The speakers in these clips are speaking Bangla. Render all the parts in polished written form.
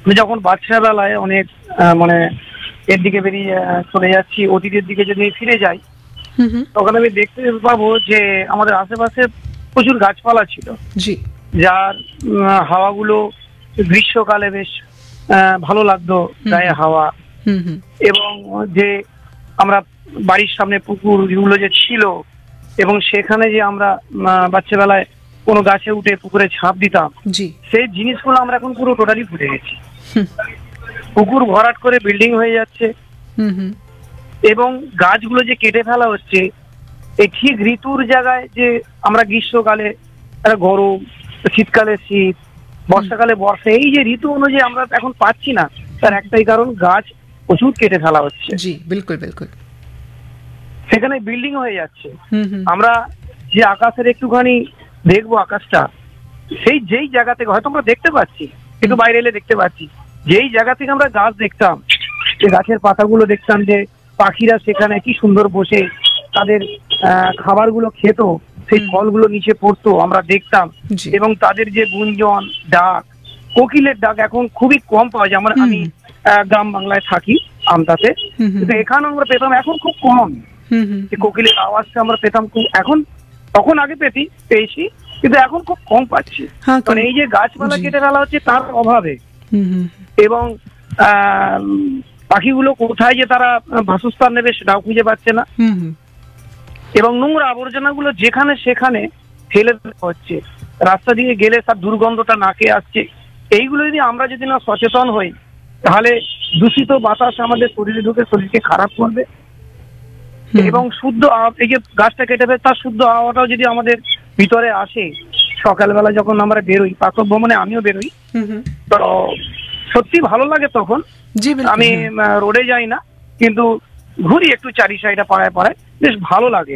আমি যখন বাচ্চা বেলায় অনেক মানে এর দিকে বেরিয়ে চলে যাচ্ছি, অতীতের দিকে যদি ফিরে যাই, তখন আমি দেখতে পাবো যে আমাদের আশেপাশে প্রচুর গাছপালা ছিল, জি যার হাওয়াগুলো গ্রীষ্মকালে বেশ ভালো লাগতো, গায়ে হাওয়া। এবং যে আমরা বাড়ির সামনে পুকুর যেগুলো যে ছিল, এবং সেখানে যে আমরা বাচ্চাবেলায় কোনো গাছে উঠে পুকুরে ঝাঁপ দিতাম, সেই জিনিসগুলো আমরা এখন পুরো টোটালি ভুলে গেছি। পুকুর ভরাট করে বিল্ডিং হয়ে যাচ্ছে, এবং গাছগুলো যে কেটে ফেলা হচ্ছে, এই ঠিক ঋতুর জায়গায় যে আমরা গ্রীষ্মকালে গরম, শীতকালে শীত, বর্ষাকালে বর্ষা, এই যে ঋতু অনুযায়ী আমরা এখন পাচ্ছি না, তার একটাই কারণ গাছ প্রচুর কেটে ফেলা হচ্ছে। জি বিলকুল বিলকুল। সেখানে বিল্ডিং হয়ে যাচ্ছে। আমরা যে আকাশের একটুখানি দেখবো আকাশটা, সেই যেই জায়গা থেকে হয়তো আমরা দেখতে পাচ্ছি, একটু বাইরে এলে দেখতে পাচ্ছি, যেই জায়গা থেকে আমরা গাছ দেখতাম, যে গাছের পাতাগুলো দেখতাম, যে পাখিরা সেখানে কি সুন্দর বসে তাদের খাবারগুলো খেত, সেই ফলগুলো নিচে পড়তো, আমরা দেখতাম। এবং তাদের যে গুঞ্জন, ডাক, কোকিলের ডাক এখন খুবই কম পাওয়া যায়। আমি গ্রাম বাংলায় থাকি, আমতাতে, কিন্তু এখানে আমরা পেতাম, এখন খুব কম। কোকিলের আওয়াজটা আমরা পেতাম খুব, এখন তখন আগে পেয়েছি, কিন্তু এখন খুব কম পাচ্ছি। কারণ এই যে গাছপালা কেটে ফেলা হচ্ছে তার অভাবে, এবং পাখিগুলো কোথায় যে তারা বাসস্থান নেবে সেটাও খুঁজে পাচ্ছে না, এবং নোংরা আবর্জনাগুলো যেখানে সেখানে ফেলে হচ্ছে। রাস্তা দিয়ে গেলে তার দুর্গন্ধটা নাকে আসছে। এইগুলো যদি আমরা যদি না সচেতন হই, তাহলে দূষিত বাতাস আমাদের শরীরে ঢুকে শরীরকে খারাপ করবে, এবং শুদ্ধ এই যে গাছটা কেটে ফেলে তার শুদ্ধ হাওয়াটাও যদি আমাদের ভিতরে আসে, সকালবেলা যখন আমরা বেরোই, প্রাতঃ ভ্রমণে আমিও বেরোই, তো সত্যি ভালো লাগে তখন। আমি রোডে যাই না, কিন্তু ঘুরি একটু চারি সাইডে পাড়ায় পাড়ায়, বেশ ভালো লাগে।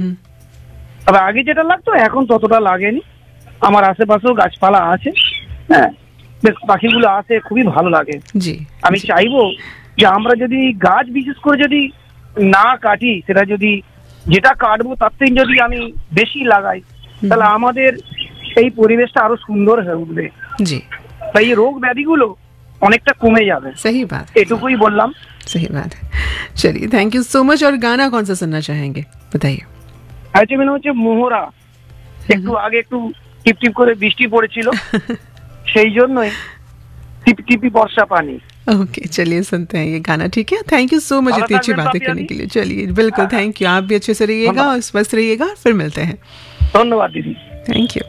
তবে আগে যেটা লাগতো এখন ততটা লাগেনি। আমার আশেপাশেও গাছপালা আছে, হ্যাঁ, বেশ পাখিগুলো আছে, খুবই ভালো লাগে। আমি চাইবো যে আমরা যদি গাছ বিশেষ করে যদি না কাটি, সেটা যদি যেটা কাটবো তার থেকে যদি আমি বেশি লাগাই, তাহলে আমাদের এই পরিবেশটা আরো সুন্দর হয়ে উঠবে। তাই এই রোগ ব্যাধিগুলো অনেকটা কমে যাবে। सही बात, এটুকুই বললাম। सही बात है। चलिए, थैंक यू सो मच। और गाना कौन सा सुनना चाहेंगे, बताइए। আজকে মনে হচ্ছে মোহরা, একটু আগে একটু টিপ টিপ করে বৃষ্টি পড়েছিল, সেই জন্যই টিপ টিপি বর্ষা पानी। ओके, चलिए सुनते हैं ये गाना, ठीक है। थैंक यू सो मच इतनी अच्छी बातें करने के लिए। चलिए बिल्कुल, थैंक यू। आप भी अच्छे से रहिएगा और स्वस्थ रहिएगा, फिर मिलते हैं। धन्यवाद दीदी, थैंक यू।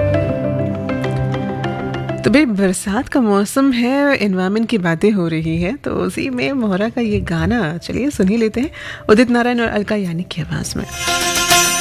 तो भाई बरसात का मौसम है, एनवायरनमेंट की बातें हो रही है, तो उसी में मोहरा का ये गाना चलिए सुन ही लेते हैं, उदित नारायण और अलका याग्निक की आवाज़ में।